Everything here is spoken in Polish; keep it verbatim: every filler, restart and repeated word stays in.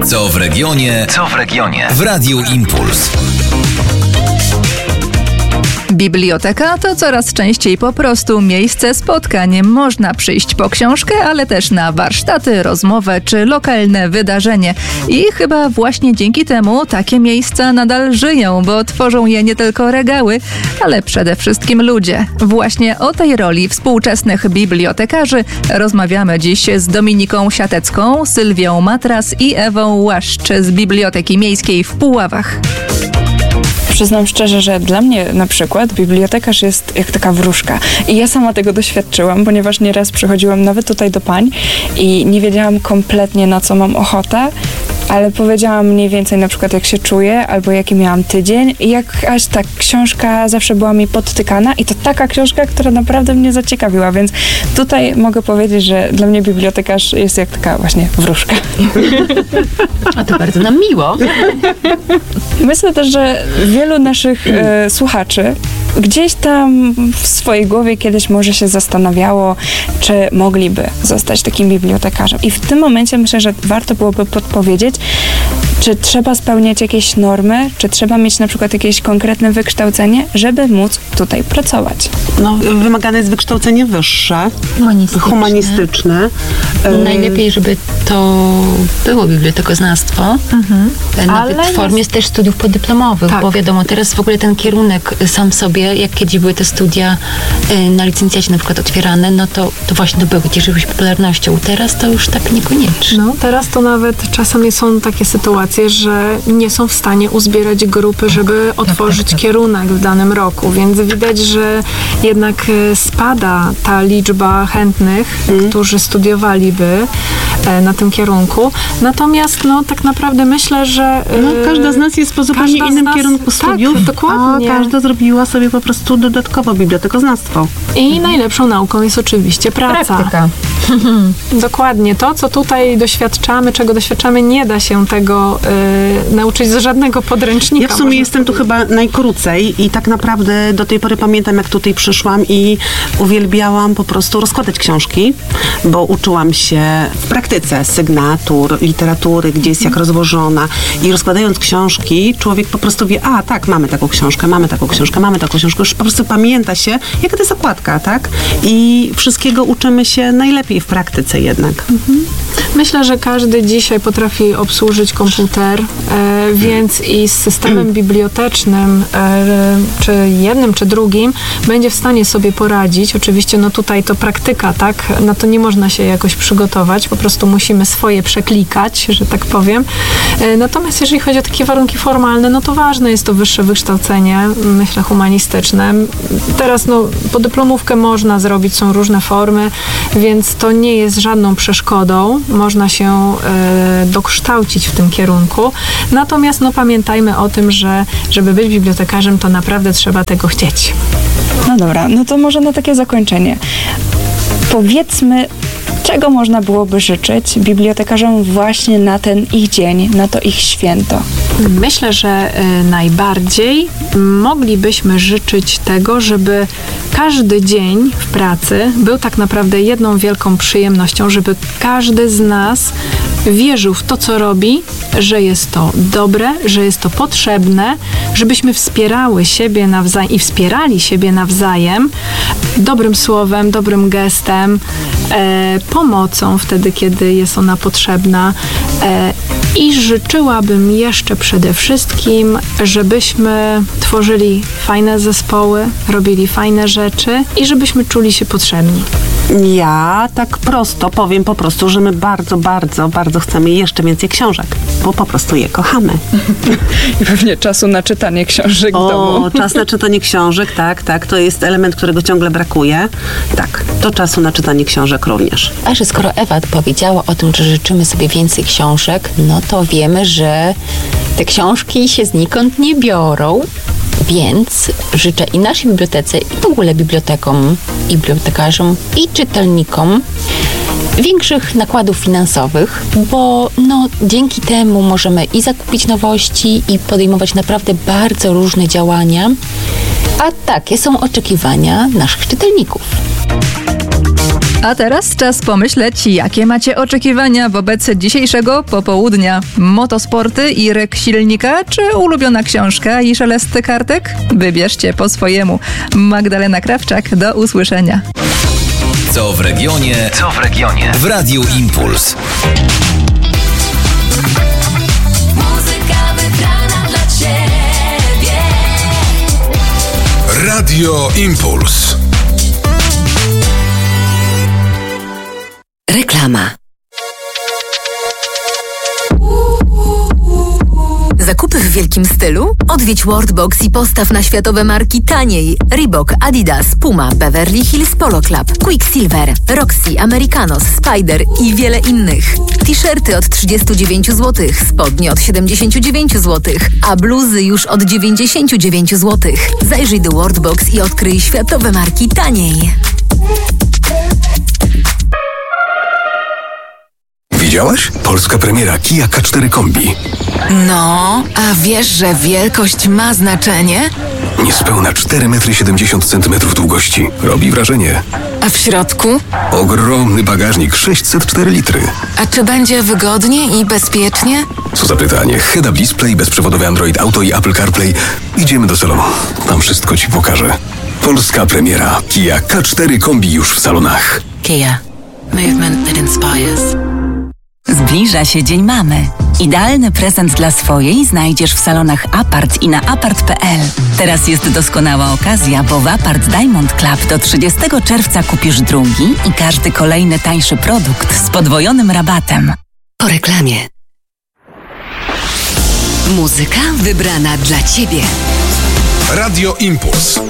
Co w regionie? Co w regionie? W Radiu Impuls. Biblioteka to coraz częściej po prostu miejsce spotkań. Można przyjść po książkę, ale też na warsztaty, rozmowę czy lokalne wydarzenie. I chyba właśnie dzięki temu takie miejsca nadal żyją, bo tworzą je nie tylko regały, ale przede wszystkim ludzie. Właśnie o tej roli współczesnych bibliotekarzy rozmawiamy dziś z Dominiką Siatecką, Sylwią Matras i Ewą Łaszcz z Biblioteki Miejskiej w Puławach. Przyznam szczerze, że dla mnie na przykład bibliotekarz jest jak taka wróżka. I ja sama tego doświadczyłam, ponieważ nieraz przychodziłam nawet tutaj do pań i nie wiedziałam kompletnie, na co mam ochotę, ale powiedziałam mniej więcej na przykład, jak się czuję, albo jaki miałam tydzień i jakaś ta książka zawsze była mi podtykana i to taka książka, która naprawdę mnie zaciekawiła, więc tutaj mogę powiedzieć, że dla mnie bibliotekarz jest jak taka właśnie wróżka. A to bardzo nam miło. Myślę też, że wielu naszych e, słuchaczy gdzieś tam w swojej głowie kiedyś może się zastanawiało, czy mogliby zostać takim bibliotekarzem. I w tym momencie myślę, że warto byłoby podpowiedzieć, czy trzeba spełniać jakieś normy, czy trzeba mieć na przykład jakieś konkretne wykształcenie, żeby móc tutaj pracować. No, wymagane jest wykształcenie wyższe, humanistyczne. humanistyczne. Najlepiej, żeby to było bibliotekoznawstwo, mhm. nawet Ale w formie jest... też studiów podyplomowych, tak. Bo wiadomo, teraz w ogóle ten kierunek sam w sobie, jak kiedyś były te studia na licencjacie na przykład otwierane, no to, to właśnie to były, cieszyły się popularnością. Teraz to już tak niekoniecznie. No, teraz to nawet czasami są takie sytuacje, że nie są w stanie uzbierać grupy, żeby otworzyć tak, tak, tak. kierunek w danym roku, więc widać, że jednak spada ta liczba chętnych, mm. którzy studiowaliby na tym kierunku. Natomiast no tak naprawdę myślę, że no, każda z nas jest po zupełnie innym nas, kierunku studiów, tak, dokładnie. A każda zrobiła sobie po prostu dodatkowo bibliotekoznawstwo. I najlepszą nauką jest oczywiście praca. Praktyka. Dokładnie. To, co tutaj doświadczamy, czego doświadczamy, nie da się tego y, nauczyć z żadnego podręcznika. Ja w sumie jestem tu chyba najkrócej i tak naprawdę do tej pory pamiętam, jak tutaj przyszłam i uwielbiałam po prostu rozkładać książki, bo uczyłam się w praktyce sygnatur, literatury, gdzie jest jak rozłożona i rozkładając książki, człowiek po prostu wie, a tak, mamy taką książkę, mamy taką książkę, mamy taką książkę, już po prostu pamięta się, jaka to jest zakładka, tak? I wszystkiego uczymy się najlepiej w praktyce jednak. Mhm. Myślę, że każdy dzisiaj potrafi obsłużyć komputer, e, więc i z systemem bibliotecznym, e, czy jednym, czy drugim, będzie w stanie sobie poradzić. Oczywiście, no tutaj to praktyka, tak? Na to nie można się jakoś przygotować, po prostu musimy swoje przeklikać, że tak powiem. E, natomiast jeżeli chodzi o takie warunki formalne, no to ważne jest to wyższe wykształcenie, myślę, humanistyczne. Teraz, no, podyplomówkę można zrobić, są różne formy, więc to nie jest żadną przeszkodą. Można się e, dokształcić w tym kierunku. Natomiast no, pamiętajmy o tym, że żeby być bibliotekarzem, to naprawdę trzeba tego chcieć. No dobra, no to może na takie zakończenie. Powiedzmy, czego można byłoby życzyć bibliotekarzom właśnie na ten ich dzień, na to ich święto? Myślę, że y, najbardziej moglibyśmy życzyć tego, żeby każdy dzień w pracy był tak naprawdę jedną wielką przyjemnością, żeby każdy z nas wierzył w to, co robi, że jest to dobre, że jest to potrzebne, żebyśmy wspierały siebie nawzajem i wspierali siebie nawzajem dobrym słowem, dobrym gestem, e, pomocą wtedy, kiedy jest ona potrzebna. E, I życzyłabym jeszcze przede wszystkim, żebyśmy tworzyli fajne zespoły, robili fajne rzeczy i żebyśmy czuli się potrzebni. Ja tak prosto powiem po prostu, że my bardzo, bardzo, bardzo chcemy jeszcze więcej książek, bo po prostu je kochamy. I pewnie czasu na czytanie książek o, w domu. O, czas na czytanie książek, tak, tak. To jest element, którego ciągle brakuje. Tak, to czasu na czytanie książek również. A że skoro Ewa powiedziała o tym, że życzymy sobie więcej książek, no to wiemy, że te książki się znikąd nie biorą. Więc życzę i naszej bibliotece, i w ogóle bibliotekom, i bibliotekarzom, i czytelnikom większych nakładów finansowych, bo no, dzięki temu możemy i zakupić nowości, i podejmować naprawdę bardzo różne działania, a takie są oczekiwania naszych czytelników. A teraz czas pomyśleć, jakie macie oczekiwania wobec dzisiejszego popołudnia. Motosporty i ryk silnika, czy ulubiona książka i szelest kartek? Wybierzcie po swojemu. Magdalena Krawczak, do usłyszenia. Co w regionie? Co w regionie? W Radiu Impuls. Muzyka wybrana dla ciebie. Radio Impuls. Reklama. Zakupy w wielkim stylu? Odwiedź Worldbox i postaw na światowe marki taniej. Reebok, Adidas, Puma, Beverly Hills Polo Club, Quicksilver, Roxy, Americanos, Spider i wiele innych. T-shirty od trzydzieści dziewięć złotych, spodnie od siedemdziesiąt dziewięć złotych, a bluzy już od dziewięćdziesiąt dziewięć złotych. Zajrzyj do Worldbox i odkryj światowe marki taniej. Widziałaś? Polska premiera Kia K cztery Kombi. No, a wiesz, że wielkość ma znaczenie? Niespełna cztery metry siedemdziesiąt centymetrów długości. Robi wrażenie. A w środku? Ogromny bagażnik, sześćset cztery litry. A czy będzie wygodnie i bezpiecznie? Co za pytanie. Head-up display, bezprzewodowy Android Auto i Apple CarPlay. Idziemy do salonu. Tam wszystko ci pokażę. Polska premiera Kia K cztery Kombi już w salonach. Kia. Movement that inspires. Zbliża się Dzień Mamy. Idealny prezent dla swojej znajdziesz w salonach Apart i na apart kropka p l. Teraz jest doskonała okazja, bo w Apart Diamond Club do trzydziestego czerwca kupisz drugi i każdy kolejny tańszy produkt z podwojonym rabatem. Po reklamie. Muzyka wybrana dla ciebie. Radio Impuls.